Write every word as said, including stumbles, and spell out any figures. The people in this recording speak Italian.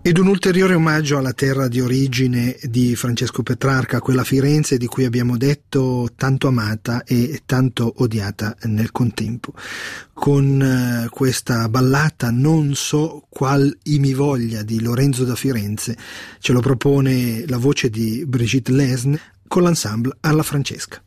Ed un ulteriore omaggio alla terra di origine di Francesco Petrarca, quella Firenze di cui abbiamo detto tanto amata e tanto odiata nel contempo. Con questa ballata Non so qual i mi voglia di Lorenzo da Firenze ce lo propone la voce di Brigitte Lesne con l'ensemble alla Francesca.